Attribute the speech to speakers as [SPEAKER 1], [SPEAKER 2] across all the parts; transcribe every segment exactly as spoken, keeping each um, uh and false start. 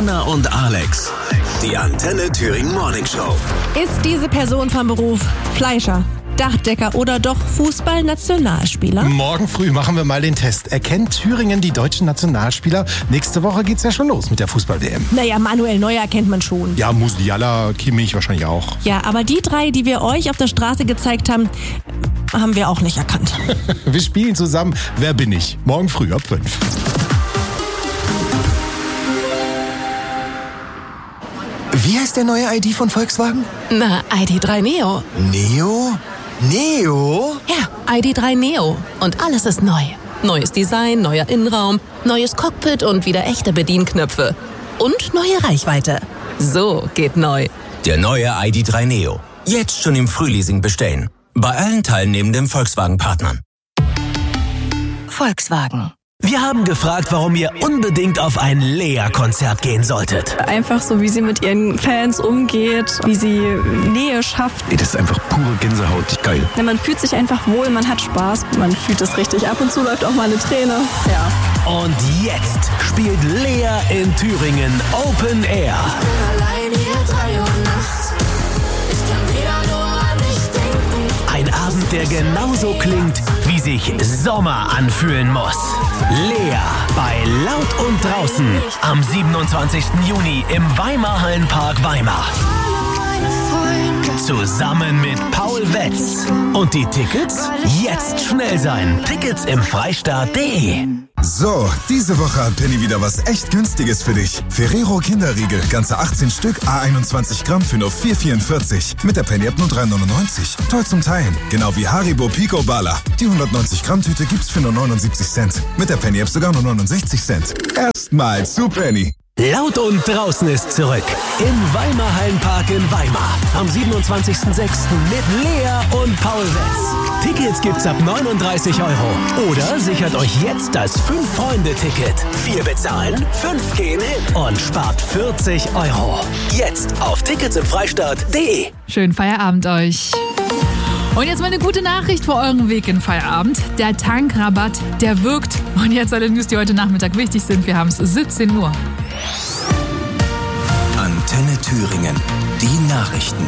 [SPEAKER 1] Anna und Alex. Die Antenne Thüringen Morning Show.
[SPEAKER 2] Ist diese Person vom Beruf Fleischer, Dachdecker oder doch Fußballnationalspieler?
[SPEAKER 3] Morgen früh machen wir mal den Test. Erkennt Thüringen die deutschen Nationalspieler? Nächste Woche geht's ja schon los mit der Fußball-W M.
[SPEAKER 2] Naja, Manuel Neuer kennt man schon.
[SPEAKER 3] Ja, Musiala, Kimmich wahrscheinlich auch.
[SPEAKER 2] Ja, aber die drei, die wir euch auf der Straße gezeigt haben, haben wir auch nicht erkannt.
[SPEAKER 3] Wir spielen zusammen Wer bin ich? Morgen früh ab fünf.
[SPEAKER 4] Wie heißt der neue I D von Volkswagen?
[SPEAKER 5] Na, I D drei Neo.
[SPEAKER 4] Neo? Neo?
[SPEAKER 5] Ja, I D drei Neo. Und alles ist neu. Neues Design, neuer Innenraum, neues Cockpit und wieder echte Bedienknöpfe. Und neue Reichweite. So geht neu.
[SPEAKER 6] Der neue I D drei Neo. Jetzt schon im Frühleasing bestellen. Bei allen teilnehmenden Volkswagen-Partnern.
[SPEAKER 5] Volkswagen.
[SPEAKER 1] Wir haben gefragt, warum ihr unbedingt auf ein Lea-Konzert gehen solltet.
[SPEAKER 7] Einfach so, wie sie mit ihren Fans umgeht, wie sie Nähe schafft.
[SPEAKER 8] Ey, das ist einfach pure Gänsehaut. Geil.
[SPEAKER 7] Ja, man fühlt sich einfach wohl, man hat Spaß, man fühlt es richtig. Ab und zu läuft auch mal eine Träne. Ja.
[SPEAKER 1] Und jetzt spielt Lea in Thüringen Open Air. Ein Abend, der genauso klingt, wie sich Sommer anfühlen muss. Lea bei Laut und Draußen am siebenundzwanzigsten Juni im Weimar Hallenpark Weimar. Zusammen mit Paul Wetz. Und die Tickets? Jetzt schnell sein. Tickets im Freistaat punkt de.
[SPEAKER 9] So, diese Woche hat Penny wieder was echt Günstiges für dich. Ferrero Kinderriegel, ganze achtzehn Stück, a einundzwanzig Gramm für nur vier vierundvierzig. Mit der Penny-App nur drei neunundneunzig. Toll zum Teilen. Genau wie Haribo Pico Bala. Die hundertneunzig Gramm Tüte gibt's für nur neunundsiebzig Cent. Mit der Penny-App sogar nur neunundsechzig Cent. Erstmal zu Penny.
[SPEAKER 1] Laut und Draußen ist zurück im Weimar Hallenpark in Weimar am siebenundzwanzigsten sechsten mit Lea und Paul Wetz. Tickets gibt's ab neununddreißig Euro oder sichert euch jetzt das Fünf-Freunde-Ticket. Vier bezahlen, fünf gehen hin und spart vierzig Euro. Jetzt auf Tickets im Freistaat punkt de.
[SPEAKER 10] Schönen Feierabend euch. Und jetzt mal eine gute Nachricht für euren Weg in Feierabend. Der Tankrabatt, der wirkt. Und jetzt alle News, die heute Nachmittag wichtig sind. Wir haben es siebzehn Uhr.
[SPEAKER 6] Antenne Thüringen. Die Nachrichten.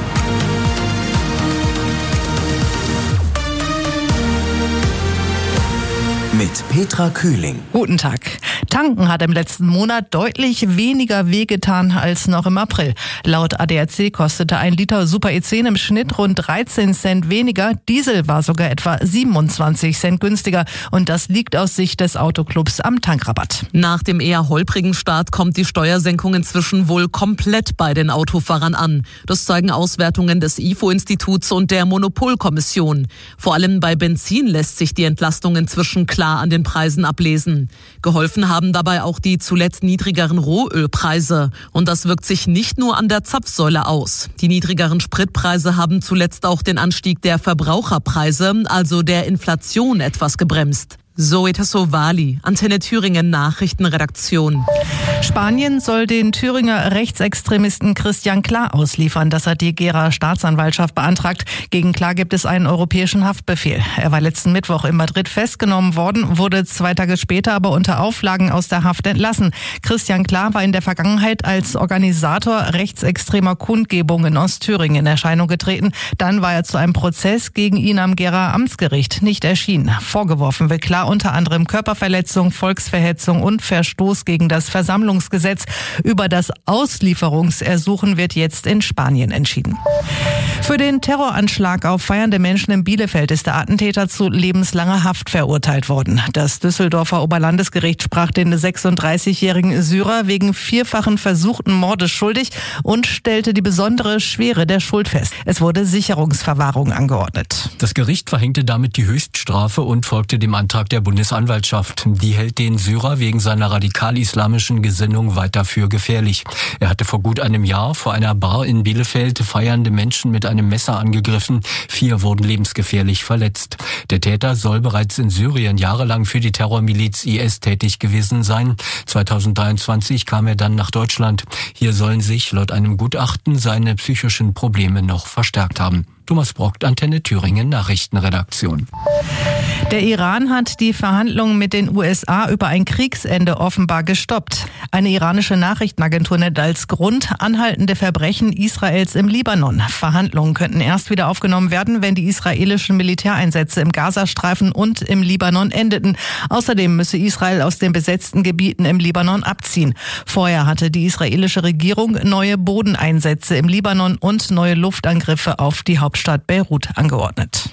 [SPEAKER 6] Mit Petra Kühling.
[SPEAKER 11] Guten Tag. Tanken hat im letzten Monat deutlich weniger wehgetan als noch im April. Laut A D A C kostete ein Liter Super E zehn im Schnitt rund dreizehn Cent weniger. Diesel war sogar etwa siebenundzwanzig Cent günstiger. Und das liegt aus Sicht des Autoclubs am Tankrabatt.
[SPEAKER 12] Nach dem eher holprigen Start kommt die Steuersenkung inzwischen wohl komplett bei den Autofahrern an. Das zeigen Auswertungen des I F O-Instituts und der Monopolkommission. Vor allem bei Benzin lässt sich die Entlastung inzwischen klar an den Preisen ablesen. Geholfen haben dabei auch die zuletzt niedrigeren Rohölpreise. Und das wirkt sich nicht nur an der Zapfsäule aus. Die niedrigeren Spritpreise haben zuletzt auch den Anstieg der Verbraucherpreise, also der Inflation, etwas gebremst. Zoe Tassovali, Antenne Thüringen Nachrichtenredaktion.
[SPEAKER 11] Spanien soll den Thüringer Rechtsextremisten Christian Klar ausliefern. Das hat die Gera Staatsanwaltschaft beantragt. Gegen Klar gibt es einen europäischen Haftbefehl. Er war letzten Mittwoch in Madrid festgenommen worden, wurde zwei Tage später aber unter Auflagen aus der Haft entlassen. Christian Klar war in der Vergangenheit als Organisator rechtsextremer Kundgebungen in Ostthüringen in Erscheinung getreten. Dann war er zu einem Prozess gegen ihn am Gera Amtsgericht nicht erschienen. Vorgeworfen wird Klar unter anderem Körperverletzung, Volksverhetzung und Verstoß gegen das Versammlungsgesetz. Über das Auslieferungsersuchen wird jetzt in Spanien entschieden. Für den Terroranschlag auf feiernde Menschen in Bielefeld ist der Attentäter zu lebenslanger Haft verurteilt worden. Das Düsseldorfer Oberlandesgericht sprach den sechsunddreißigjährigen Syrer wegen vierfachen versuchten Mordes schuldig und stellte die besondere Schwere der Schuld fest. Es wurde Sicherungsverwahrung angeordnet.
[SPEAKER 13] Das Gericht verhängte damit die Höchststrafe und folgte dem Antrag der Bundesanwaltschaft. Die hält den Syrer wegen seiner radikal-islamischen Gesinnung weiter für gefährlich. Er hatte vor gut einem Jahr vor einer Bar in Bielefeld feiernde Menschen mit einem Messer angegriffen. Vier wurden lebensgefährlich verletzt. Der Täter soll bereits in Syrien jahrelang für die Terrormiliz I S tätig gewesen sein. zweitausenddreiundzwanzig kam er dann nach Deutschland. Hier sollen sich laut einem Gutachten seine psychischen Probleme noch verstärkt haben. Thomas Brockt, Antenne Thüringen Nachrichtenredaktion.
[SPEAKER 11] Der Iran hat die Verhandlungen mit den U S A über ein Kriegsende offenbar gestoppt. Eine iranische Nachrichtenagentur nennt als Grund anhaltende Verbrechen Israels im Libanon. Verhandlungen könnten erst wieder aufgenommen werden, wenn die israelischen Militäreinsätze im Gazastreifen und im Libanon endeten. Außerdem müsse Israel aus den besetzten Gebieten im Libanon abziehen. Vorher hatte die israelische Regierung neue Bodeneinsätze im Libanon und neue Luftangriffe auf die Hauptstadt Beirut angeordnet.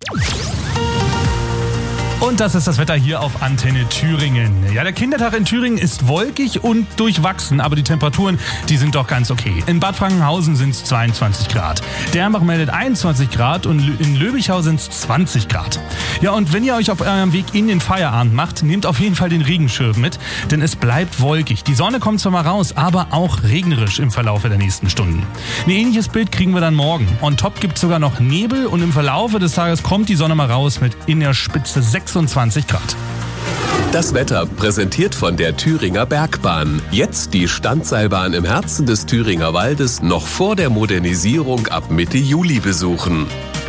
[SPEAKER 14] Und das ist das Wetter hier auf Antenne Thüringen. Ja, der Kindertag in Thüringen ist wolkig und durchwachsen, aber die Temperaturen, die sind doch ganz okay. In Bad Frankenhausen sind es zweiundzwanzig Grad. Dermbach meldet einundzwanzig Grad und in Löbichau sind es zwanzig Grad. Ja, und wenn ihr euch auf eurem Weg in den Feierabend macht, nehmt auf jeden Fall den Regenschirm mit, denn es bleibt wolkig. Die Sonne kommt zwar mal raus, aber auch regnerisch im Verlauf der nächsten Stunden. Ein ähnliches Bild kriegen wir dann morgen. On top gibt es sogar noch Nebel und im Verlauf des Tages kommt die Sonne mal raus mit in der Spitze sechsundzwanzig Grad.
[SPEAKER 15] Das Wetter präsentiert von der Thüringer Bergbahn. Jetzt die Standseilbahn im Herzen des Thüringer Waldes noch vor der Modernisierung ab Mitte Juli besuchen.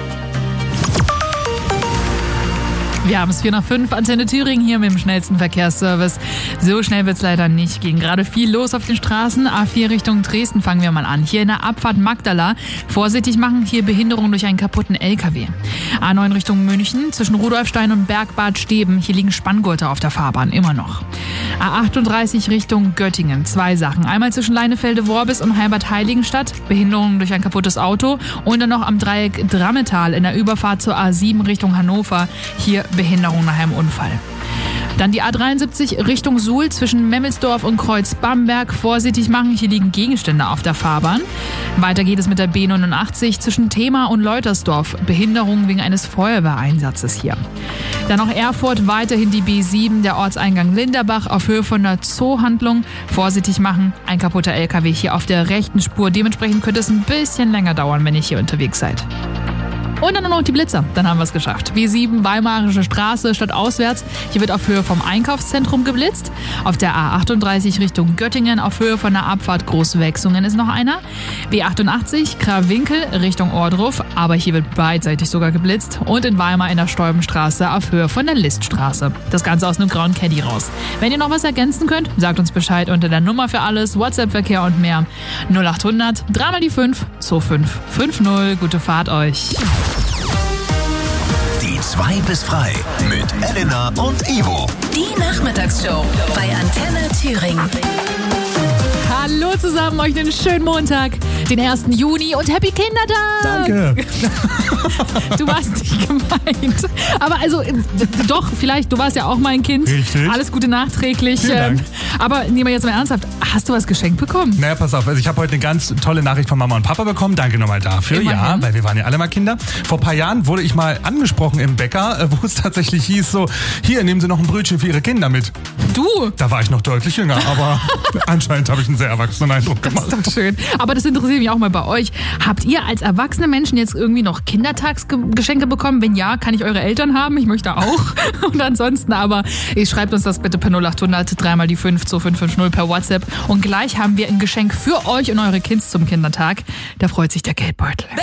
[SPEAKER 10] Wir haben es vier nach fünf, Antenne Thüringen hier mit dem schnellsten Verkehrsservice. So schnell wird es leider nicht gehen. Gerade viel los auf den Straßen. A vier Richtung Dresden fangen wir mal an. Hier in der Abfahrt Magdala. Vorsichtig machen, hier Behinderung durch einen kaputten L K W. A neun Richtung München, zwischen Rudolfstein und Bergbad Steben. Hier liegen Spanngurte auf der Fahrbahn, immer noch. A achtunddreißig Richtung Göttingen. Zwei Sachen. Einmal zwischen Leinefelde-Worbis und Heilbad-Heiligenstadt. Behinderung durch ein kaputtes Auto. Und dann noch am Dreieck Drammetal in der Überfahrt zur A sieben Richtung Hannover. Hier Behinderung nach einem Unfall. Dann die A dreiundsiebzig Richtung Suhl zwischen Memmelsdorf und Kreuz-Bamberg. Vorsichtig machen, hier liegen Gegenstände auf der Fahrbahn. Weiter geht es mit der B neunundachtzig zwischen Thema und Leutersdorf. Behinderung wegen eines Feuerwehreinsatzes hier. Dann noch Erfurt, weiterhin die B sieben, der Ortseingang Linderbach auf Höhe von der Zoohandlung. Vorsichtig machen, ein kaputter L K W hier auf der rechten Spur. Dementsprechend könnte es ein bisschen länger dauern, wenn ihr hier unterwegs seid. Und dann noch die Blitzer, dann haben wir es geschafft. B sieben, Weimarische Straße, stadtauswärts. Hier wird auf Höhe vom Einkaufszentrum geblitzt. Auf der A achtunddreißig Richtung Göttingen auf Höhe von der Abfahrt Großwechsungen ist noch einer. B achtundachtzig, Krawinkel Richtung Ohrdruf, aber hier wird beidseitig sogar geblitzt. Und in Weimar in der Stolbenstraße auf Höhe von der Liststraße. Das Ganze aus einem grauen Caddy raus. Wenn ihr noch was ergänzen könnt, sagt uns Bescheid unter der Nummer für alles, WhatsApp-Verkehr und mehr. null achthundert, dreimal die fünf, zwei fünf fünf null. Gute Fahrt euch.
[SPEAKER 16] Die zwei bis frei mit Elena und Ivo.
[SPEAKER 5] Die Nachmittagsshow bei Antenne Thüringen.
[SPEAKER 10] Hallo zusammen, euch einen schönen Montag, den ersten Juni und Happy Kindertag!
[SPEAKER 14] Danke!
[SPEAKER 10] Du warst nicht gemeint. Aber also, doch, vielleicht, du warst ja auch mein Kind.
[SPEAKER 14] Richtig.
[SPEAKER 10] Alles Gute nachträglich.
[SPEAKER 14] Vielen Dank.
[SPEAKER 10] Aber nehmen wir jetzt mal ernsthaft, hast du was geschenkt bekommen?
[SPEAKER 14] Naja, pass auf, also ich habe heute eine ganz tolle Nachricht von Mama und Papa bekommen. Danke nochmal dafür. Immerhin. Ja, weil wir waren ja alle mal Kinder. Vor ein paar Jahren wurde ich mal angesprochen im Bäcker, wo es tatsächlich hieß so, hier, nehmen Sie noch ein Brötchen für Ihre Kinder mit.
[SPEAKER 10] Du?
[SPEAKER 14] Da war ich noch deutlich jünger, aber anscheinend habe ich einen sehr erwachsenen Eindruck gemacht.
[SPEAKER 10] Das ist doch schön. Aber das interessiert mich auch mal bei euch. Habt ihr als erwachsene Menschen jetzt irgendwie noch Kindertagsgeschenke bekommen? Wenn ja, kann ich eure Eltern haben? Ich möchte auch. Und ansonsten aber, ihr schreibt uns das bitte per null achthundert, dreimal die fünf, zwei fünf fünf null per WhatsApp. Und gleich haben wir ein Geschenk für euch und eure Kids zum Kindertag. Da freut sich der Geldbeutel.